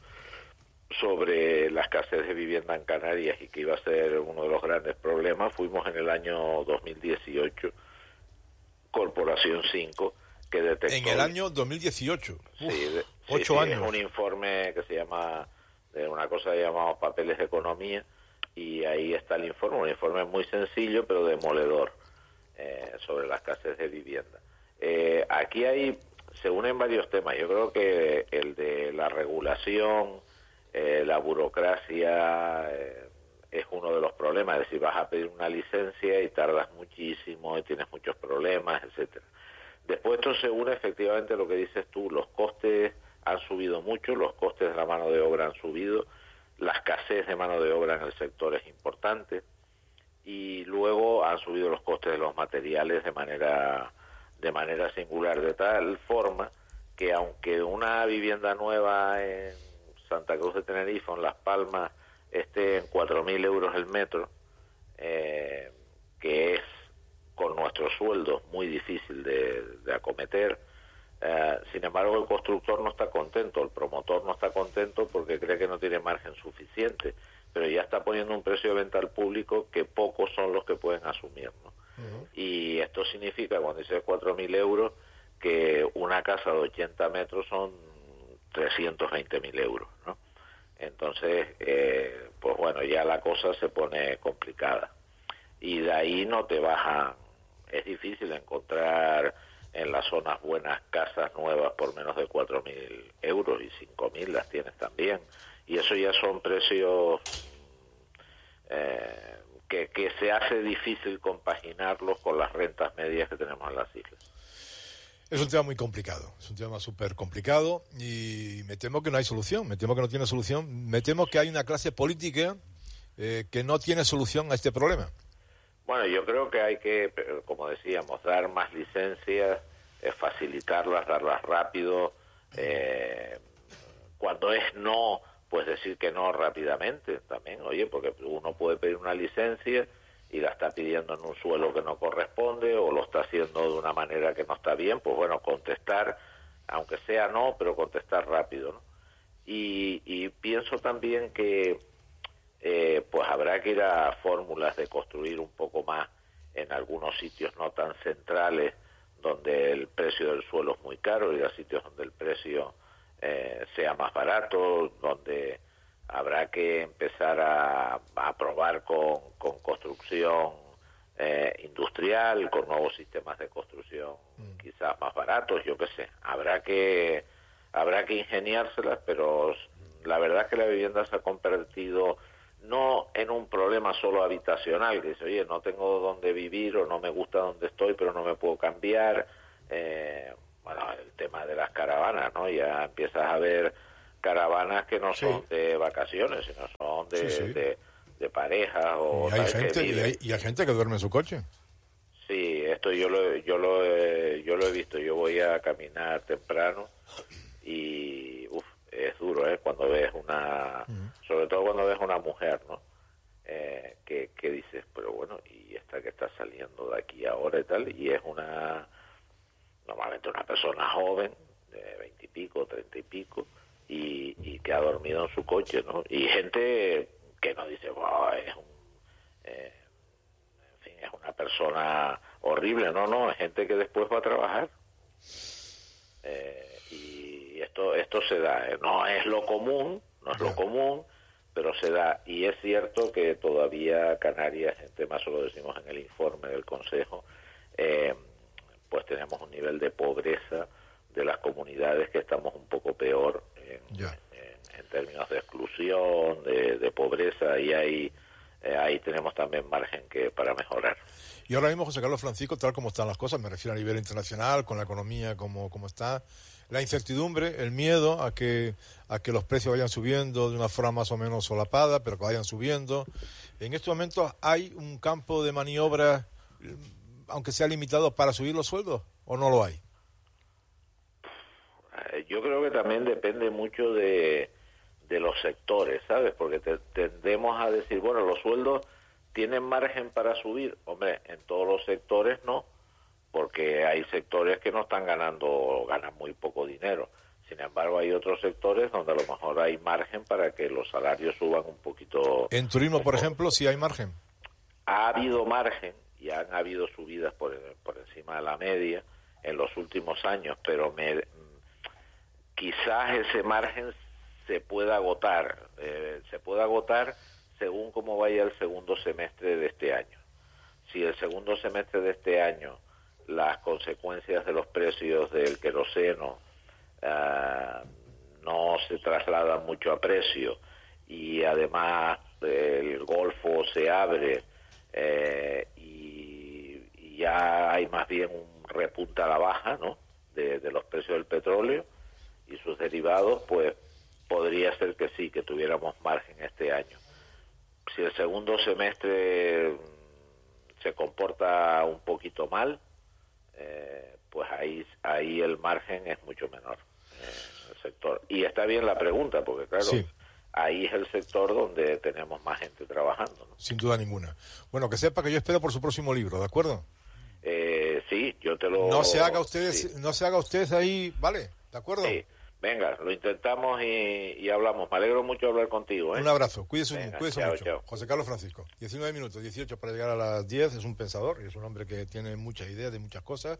sobre la escasez de vivienda en Canarias y que iba a ser uno de los grandes problemas. Fuimos en el año dos mil dieciocho, Corporación cinco, que detectó... En el año dos mil dieciocho, uf, Sí, de- sí, ocho sí, años. es un informe que se llama, de una cosa llamada Papeles de Economía, y ahí está el informe, un informe muy sencillo pero demoledor eh, sobre la escasez de vivienda. Eh, aquí hay, se unen varios temas. Yo creo que el de la regulación, eh, la burocracia, eh, es uno de los problemas. Es decir, vas a pedir una licencia y tardas muchísimo y tienes muchos problemas, etcétera. Después esto se une efectivamente a lo que dices tú, los costes han subido mucho, los costes de la mano de obra han subido, la escasez de mano de obra en el sector es importante, y luego han subido los costes de los materiales de manera de manera singular, de tal forma que aunque una vivienda nueva en Santa Cruz de Tenerife o en Las Palmas esté en cuatro mil euros el metro, eh, que es con nuestros sueldos muy difícil de, de acometer, eh, sin embargo el constructor no está contento, el promotor no está contento porque cree que no tiene margen suficiente, pero ya está poniendo un precio de venta al público que pocos son los que pueden asumir, ¿no? Uh-huh. Y esto significa, cuando dice cuatro mil euros, que una casa de ochenta metros son trescientos veinte mil euros, ¿no? Entonces, eh, pues bueno, ya la cosa se pone complicada. Y de ahí no te bajan, es difícil encontrar en las zonas buenas casas nuevas por menos de cuatro mil euros, y cinco mil las tienes también. Y eso ya son precios eh, que, que se hace difícil compaginarlos con las rentas medias que tenemos en las islas. Es un tema muy complicado, es un tema súper complicado, y me temo que no hay solución, me temo que no tiene solución, me temo que hay una clase política eh, que no tiene solución a este problema. Bueno, yo creo que hay que, como decíamos, dar más licencias, eh, facilitarlas, darlas rápido. Eh, cuando es no, pues decir que no rápidamente también, oye, porque uno puede pedir una licencia y la está pidiendo en un suelo que no corresponde, o lo está haciendo de una manera que no está bien, pues bueno, contestar, aunque sea no, pero contestar rápido, ¿no? Y, y pienso también que Eh, pues habrá que ir a fórmulas de construir un poco más en algunos sitios no tan centrales, donde el precio del suelo es muy caro, ir a sitios donde el precio eh, sea más barato, donde habrá que empezar a, a probar con, con construcción eh, industrial, con nuevos sistemas de construcción mm. quizás más baratos, yo qué sé. Habrá que habrá que ingeniárselas, pero la verdad es que la vivienda se ha convertido no en un problema solo habitacional, que dice, oye, no tengo dónde vivir o no me gusta donde estoy, pero no me puedo cambiar. Eh, bueno, el tema de las caravanas, ¿no? Ya empiezas a ver caravanas que no son sí. de vacaciones, sino son de, sí, sí. de, de parejas o... Y hay, gente, y, hay, y hay gente que duerme en su coche. Sí, esto yo lo, yo lo, he, yo lo he visto. Yo voy a caminar temprano y uf, es duro, ¿eh? Cuando ves una... Uh-huh. Sobre todo cuando ves una mujer, ¿no? Eh, que, que dices, pero bueno, y esta que está saliendo de aquí ahora y tal, y es una... Normalmente una persona joven, de veinte y pico, treinta y pico, y, y que ha dormido en su coche, ¿no? Y gente que no dice, wow, es un... Eh, es una persona horrible, no, no, es gente que después va a trabajar. Eh, y esto esto se da, ¿eh? No es lo común, no es lo común, pero se da. Y es cierto que todavía Canarias, en tema, eso lo decimos en el informe del Consejo, eh, pues tenemos un nivel de pobreza de las comunidades que estamos un poco peor en, en, en términos de exclusión, de, de pobreza, y hay... Eh, ahí tenemos también margen que para mejorar. Y ahora mismo, José Carlos Francisco, tal como están las cosas, me refiero a nivel internacional, con la economía como, como está, la incertidumbre, el miedo a que a que los precios vayan subiendo de una forma más o menos solapada, pero que vayan subiendo. En estos momentos, ¿hay un campo de maniobra, aunque sea limitado, para subir los sueldos, o no lo hay? Yo creo que también depende mucho de... de los sectores, ¿sabes? Porque te, tendemos a decir, bueno, los sueldos tienen margen para subir. Hombre, en todos los sectores no, porque hay sectores que no están ganando o ganan muy poco dinero. Sin embargo, hay otros sectores donde a lo mejor hay margen para que los salarios suban un poquito. En turismo, por ejemplo, sí hay margen. Ha habido margen y han habido subidas por, por encima de la media en los últimos años, pero me, quizás ese margen se pueda agotar, eh, se puede agotar según cómo vaya el segundo semestre de este año. Si el segundo semestre de este año las consecuencias de los precios del queroseno uh, no se trasladan mucho a precio y además eh, el Golfo se abre eh, y, y ya hay más bien un repunte a la baja, ¿no? de, de los precios del petróleo y sus derivados, pues podría ser que sí, que tuviéramos margen este año. Si el segundo semestre se comporta un poquito mal, eh, pues ahí ahí el margen es mucho menor en el sector. Y está bien la pregunta, porque claro, sí. ahí es el sector donde tenemos más gente trabajando, ¿no? Sin duda ninguna. Bueno, que sepa que yo espero por su próximo libro, ¿de acuerdo? Eh, sí, yo te lo... No se haga ustedes, sí. no se haga ustedes ahí, ¿vale? ¿De acuerdo? Sí. Venga, lo intentamos y, y hablamos. Me alegro mucho hablar contigo, ¿eh? Un abrazo, cuídese, Venga, cuídese chao, mucho. Chao. José Carlos Francisco, diecinueve minutos, dieciocho para llegar a las diez, es un pensador, es un hombre que tiene muchas ideas de muchas cosas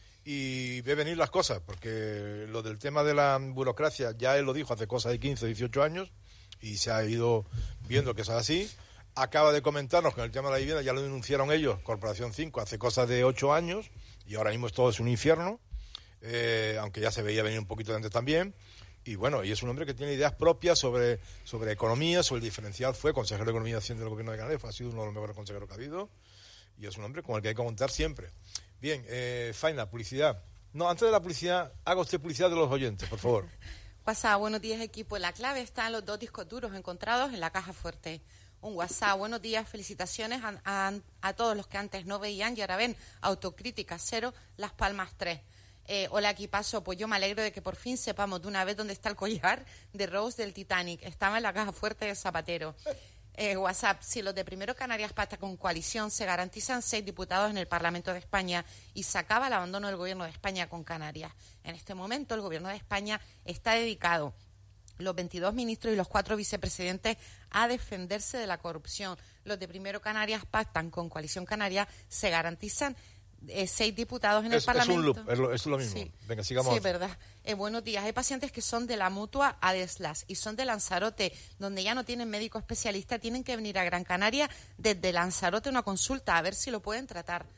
y ve venir las cosas, porque lo del tema de la burocracia, ya él lo dijo hace cosas de quince, dieciocho años y se ha ido viendo que es así. Acaba de comentarnos que en el tema de la vivienda ya lo denunciaron ellos, Corporación cinco, hace cosas de ocho años y ahora mismo todo es un infierno, eh, aunque ya se veía venir un poquito de antes también. Y bueno, y es un hombre que tiene ideas propias sobre, sobre economía, sobre el diferencial. Fue consejero de Economía y Hacienda del Gobierno de Canarias, ha sido uno de los mejores consejeros que ha habido. Y es un hombre con el que hay que contar siempre. Bien, eh, Faina, publicidad. No, antes de la publicidad, haga usted publicidad de los oyentes, por favor. WhatsApp, buenos días equipo. La clave está en los dos discos duros encontrados en la caja fuerte. Un WhatsApp, buenos días, felicitaciones a, a, a todos los que antes no veían y ahora ven. Autocrítica cero, Las Palmas tres. Eh, hola, equipazo, pues yo me alegro de que por fin sepamos de una vez dónde está el collar de Rose del Titanic. Estaba en la caja fuerte de Zapatero. Eh, WhatsApp, si los de Primero Canarias pactan con coalición, se garantizan seis diputados en el Parlamento de España y se acaba el abandono del Gobierno de España con Canarias. En este momento el Gobierno de España está dedicado, los veintidós ministros y los cuatro vicepresidentes, a defenderse de la corrupción. Los de Primero Canarias pactan con Coalición Canaria, se garantizan Eh, seis diputados en es, el Parlamento. Es un loop, es lo, es lo mismo. Sí. Venga, sigamos. Sí, verdad. Eh, buenos días. Hay pacientes que son de la Mutua Adeslas y son de Lanzarote, donde ya no tienen médico especialista, tienen que venir a Gran Canaria desde Lanzarote a una consulta, a ver si lo pueden tratar.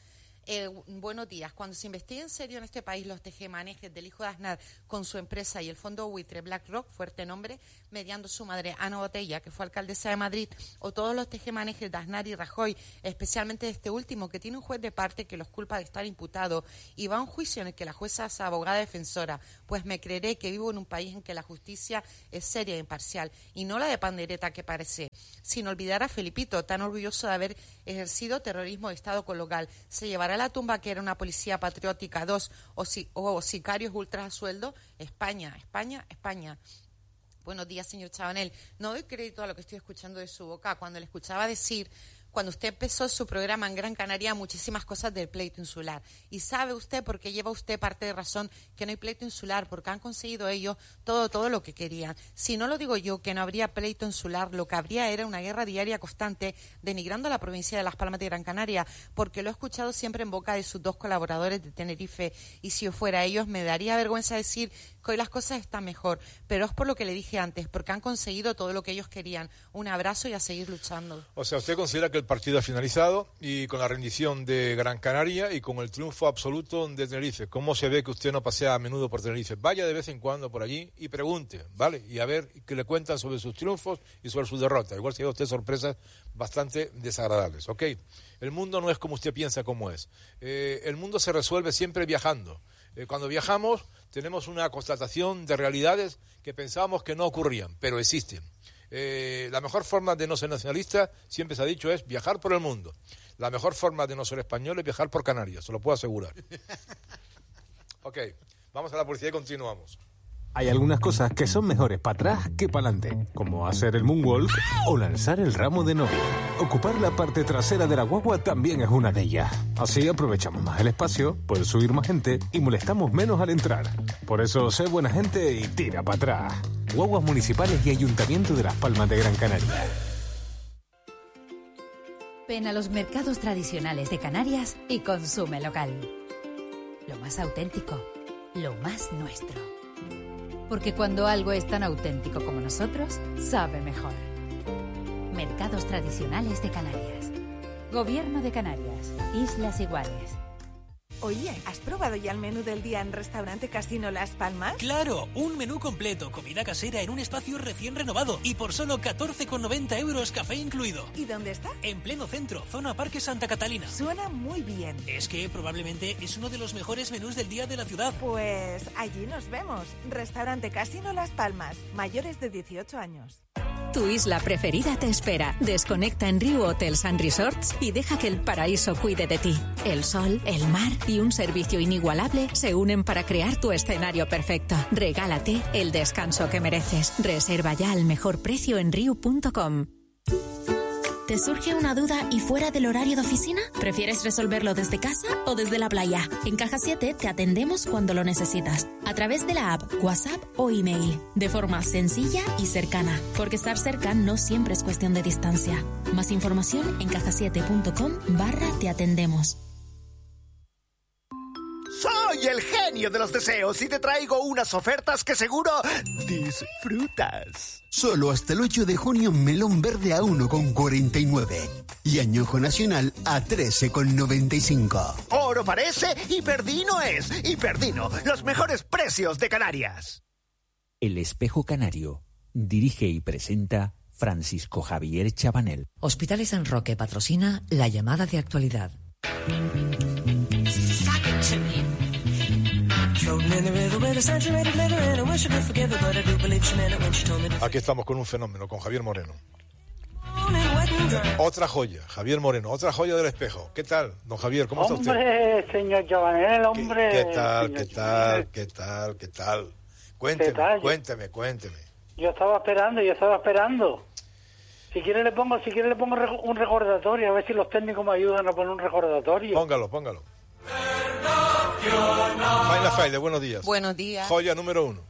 Eh, buenos días. Cuando se investigue en serio en este país los tejemanejes del hijo de Aznar con su empresa y el fondo buitre BlackRock, fuerte nombre, mediando su madre Ana Botella, que fue alcaldesa de Madrid, o todos los tejemanejes de Aznar y Rajoy, especialmente de este último, que tiene un juez de parte que los culpa de estar imputado y va a un juicio en el que la jueza es abogada defensora, pues me creeré que vivo en un país en que la justicia es seria e imparcial, y no la de pandereta que parece. Sin olvidar a Felipito, tan orgulloso de haber ejercido terrorismo de Estado colocal. Se llevará a la tumba que era una policía patriótica, dos, o, si, o sicarios ultras a sueldo. España, España, España. Buenos días, señor Chabanel. No doy crédito a lo que estoy escuchando de su boca. Cuando le escuchaba decir, cuando usted empezó su programa en Gran Canaria, muchísimas cosas del pleito insular. Y sabe usted por qué lleva usted parte de razón que no hay pleito insular, porque han conseguido ellos todo, todo lo que querían. Si no lo digo yo, que no habría pleito insular, lo que habría era una guerra diaria constante denigrando a la provincia de Las Palmas de Gran Canaria, porque lo he escuchado siempre en boca de sus dos colaboradores de Tenerife, y si yo fuera ellos me daría vergüenza decir que hoy las cosas están mejor, pero es por lo que le dije antes, porque han conseguido todo lo que ellos querían. Un abrazo y a seguir luchando. O sea, ¿usted considera que el partido ha finalizado y con la rendición de Gran Canaria y con el triunfo absoluto de Tenerife? ¿Cómo se ve que usted no pasea a menudo por Tenerife? Vaya de vez en cuando por allí y pregunte, ¿vale? Y a ver qué le cuentan sobre sus triunfos y sobre sus derrotas. Igual se lleva usted sorpresas bastante desagradables, ¿ok? El mundo no es como usted piensa como es. Eh, el mundo se resuelve siempre viajando. Eh, cuando viajamos tenemos una constatación de realidades que pensábamos que no ocurrían, pero existen. Eh, la mejor forma de no ser nacionalista, siempre se ha dicho, es viajar por el mundo. La mejor forma de no ser español es viajar por Canarias, se lo puedo asegurar. Ok, vamos a la publicidad y continuamos. Hay algunas cosas que son mejores para atrás que para adelante, como hacer el moonwalk o lanzar el ramo de novia. Ocupar la parte trasera de la guagua también es una de ellas. Así aprovechamos más el espacio, puede subir más gente y molestamos menos al entrar. Por eso, sé buena gente y tira para atrás. Guaguas municipales y Ayuntamiento de Las Palmas de Gran Canaria. Ven a los mercados tradicionales de Canarias y consume local. Lo más auténtico, lo más nuestro. Porque cuando algo es tan auténtico como nosotros, sabe mejor. Mercados tradicionales de Canarias. Gobierno de Canarias. Islas Iguales. Oye, ¿has probado ya el menú del día en Restaurante Casino Las Palmas? ¡Claro! Un menú completo, comida casera en un espacio recién renovado y por solo catorce con noventa euros, café incluido. ¿Y dónde está? En pleno centro, zona Parque Santa Catalina. Suena muy bien. Es que probablemente es uno de los mejores menús del día de la ciudad. Pues allí nos vemos. Restaurante Casino Las Palmas, mayores de dieciocho años. Tu isla preferida te espera. Desconecta en Riu Hotels and Resorts y deja que el paraíso cuide de ti. El sol, el mar y un servicio inigualable se unen para crear tu escenario perfecto. Regálate el descanso que mereces. Reserva ya al mejor precio en riu punto com. ¿Te surge una duda y fuera del horario de oficina? ¿Prefieres resolverlo desde casa o desde la playa? En Caja siete te atendemos cuando lo necesitas, a través de la app, WhatsApp o email, de forma sencilla y cercana, porque estar cerca no siempre es cuestión de distancia. Más información en caja siete punto com barra te atendemos. Soy el genio de los deseos y te traigo unas ofertas que seguro disfrutas. Solo hasta el ocho de junio, melón verde a uno con cuarenta y nueve y añojo nacional a trece con noventa y cinco. Oro parece y Perdino es. Y Perdino, los mejores precios de Canarias. El Espejo Canario. Dirige y presenta Francisco Javier Chabanel. Hospitales San Roque patrocina la llamada de actualidad. Aquí estamos con un fenómeno, con Javier Moreno. Otra joya, Javier Moreno, otra joya del espejo. ¿Qué tal, don Javier? ¿Cómo está usted? Hombre, señor Chabanel, hombre. ¿Qué, qué tal, qué tal, qué tal, qué tal? Cuénteme, tal? cuénteme, cuénteme. Yo estaba esperando, yo estaba esperando. Si quiere le pongo, si quiere le pongo un recordatorio, a ver si los técnicos me ayudan a poner un recordatorio. Póngalo, póngalo. Faina Faide, buenos días. Buenos días. Joya número uno.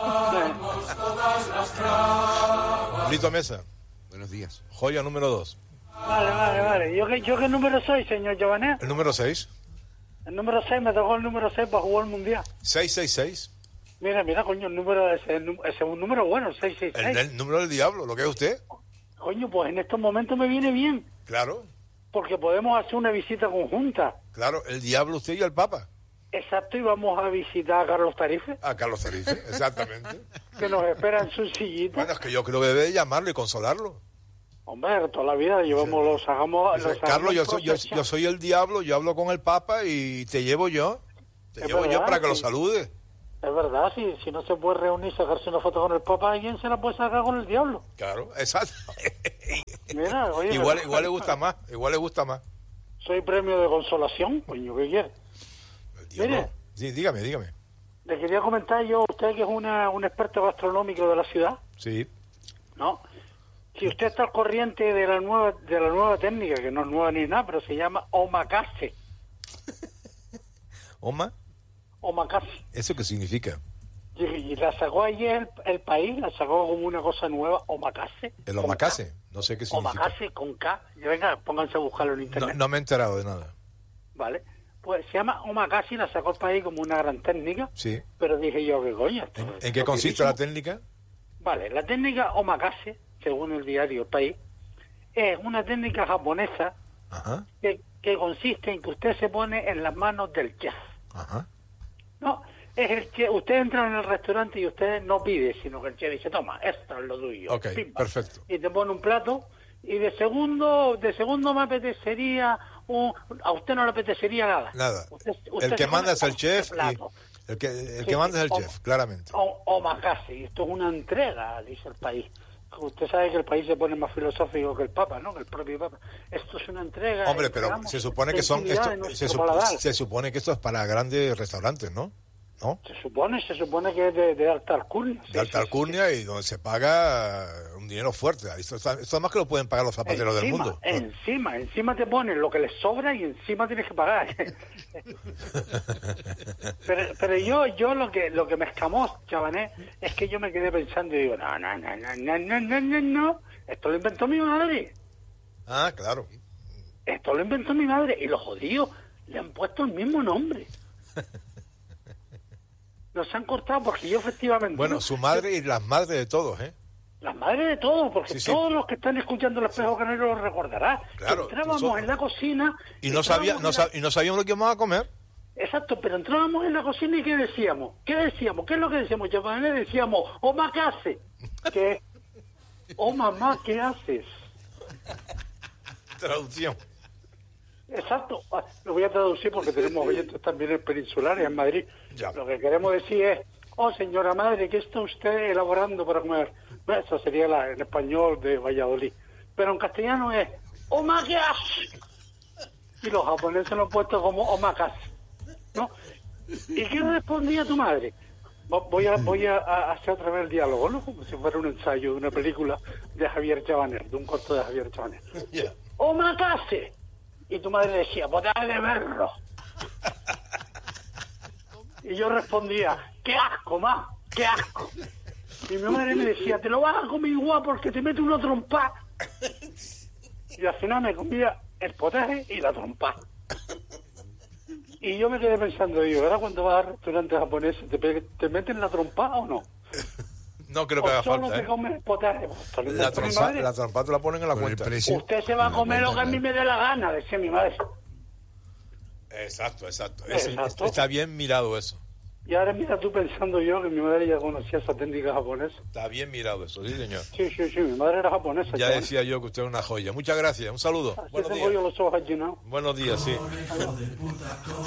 Lito Mesa. Buenos días. Joya número dos. Vale, vale, vale. ¿Yo qué, yo qué número soy, señor Giovanni? El número seis. El número seis, me tocó el número seis para jugar el Mundial. seis seis seis. Mira, mira, coño, el número ese, ese es un número bueno, seis seis seis. El, el número del diablo, ¿lo que es usted? Coño, pues en estos momentos me viene bien. Claro. porque podemos hacer una visita conjunta. Claro, el diablo usted y el Papa. Exacto, y vamos a visitar a Carlos Tarife. A Carlos Tarife, exactamente. Que nos espera en su sillita. Bueno, es que yo creo que debe llamarlo y consolarlo. Hombre, toda la vida llevamos, los hagamos... Dice, los Carlos, hagamos yo soy, yo, yo soy el diablo, yo hablo con el Papa y te llevo yo. Te Es llevo verdad, yo para que lo sí. salude. Es verdad, si, si no se puede reunir y sacarse una foto con el Papa, alguien se la puede sacar con el diablo. Claro, exacto. Mira, oye, igual, me- igual le gusta más, igual le gusta más. Soy premio de consolación, coño, ¿qué quiere? Mire, Sí, dígame, dígame. le quería comentar yo a usted que es una, un experto gastronómico de la ciudad, Sí. ¿no? Si usted está al corriente de la nueva de la nueva técnica, que no es nueva ni nada, pero se llama omakase. ¿Oma? Omakase. ¿Eso qué significa? Y, y la sacó ayer el, el país, la sacó como una cosa nueva, omakase. El omakase. No sé qué significa. Omakase con K. Y venga, pónganse a buscarlo en No, internet. no me he enterado de nada. ¿Vale? Pues se llama omakase y la sacó el país como una gran técnica, Sí. pero dije yo, ¿qué coño? Esto ¿En, es en qué consiste rapidísimo. la técnica? Vale, la técnica omakase, según el diario El País, es una técnica japonesa Ajá, que, que consiste en que usted se pone en las manos del chef. ajá. No, es el chef. Usted entra en el restaurante y usted no pide, sino que el chef dice, toma, esto es lo tuyo. Ok, Pimba. perfecto. Y te pone un plato y de segundo, de segundo me apetecería, un, a usted no le apetecería nada. Nada. Usted- usted El que se manda pone es el un chef y plato. el que, el Sí, que manda es el o- chef, claramente. O, omakase, y esto es una entrega, dice el país. Usted sabe que el país se pone más filosófico que el Papa, ¿no? Que el propio Papa. Esto es una entrega. Hombre, pero entregamos se supone que son sensibilidad esto, de nuestro se, sup- paladar. se supone que esto es para grandes restaurantes, ¿no? ¿No? Se supone, se supone que es de, de alta alcurnia. De alta alcurnia y donde se paga un dinero fuerte. Esto, está- esto además que lo pueden pagar los zapateros del Encima, mundo. Encima, encima te ponen lo que les sobra y encima tienes que pagar. pero pero yo yo lo que lo que me escamó, chavané, es que yo me quedé pensando y digo, no, no, no, no, no, no, no, no, no. Esto lo inventó mi madre. Ah, claro. Esto lo inventó mi madre. Y los judíos le han puesto el mismo nombre. Los han cortado porque yo efectivamente... Bueno, su madre y las madres de todos, ¿eh? Las madres de todos, porque Sí, sí. todos los que están escuchando el espejo canario lo recordarán. Claro, Que entrábamos nosotros- en la cocina... Y no, sabía, entrábamos no, en la- sab- y no sabíamos lo que íbamos a comer. Exacto, pero entrábamos en la cocina y ¿qué decíamos? ¿Qué decíamos? ¿Qué es lo que decíamos? Chapané decíamos, omakase. Que, oh mamá, ¿qué haces? Traducción. Exacto, Ah, lo voy a traducir porque tenemos oyentes también en peninsulares, en Madrid. Lo que queremos decir es, oh señora madre, ¿qué está usted elaborando para comer? Bueno, eso sería la, en español de Valladolid. Pero en castellano es, omakase. Y los japoneses lo han puesto como omakase, ¿no? ¿Y qué respondía tu madre? Vo- Voy a voy a, a hacer otra vez el diálogo, ¿no? Como si fuera un ensayo de una película de Javier Chabaner, de un corto de Javier Chabaner. ¡Omakase! Y tu madre decía, pues deja de verlo. Y yo respondía, ¡qué asco, ma! ¡Qué asco! Y mi madre me decía, te lo vas a comer igual porque te mete una trompa. Y al final me comía el potaje y la trompa. Y yo me quedé pensando, digo, ahora cuando vas a restaurantes japoneses, ¿te, pe- te meten la trompa o no? No creo que ¿O haga solo falta, te ¿eh? comes el potaje? Pues, esto lo La inventó mi trompa, madre. la trompa te la ponen en la cuenta. Usted se va a comer lo que a mí me dé la gana, decía mi madre. Exacto, exacto. Ese- Exacto. Está bien mirado eso. Y ahora mira tú pensando yo que mi madre ya conocía esa técnica japonesa. Está bien mirado eso, sí, señor. Sí, sí, sí, mi madre era japonesa. Ya chaval. decía yo que usted es una joya. Muchas gracias. Un saludo. Así Buenos tengo días. yo los ojos llenados. Buenos días, sí.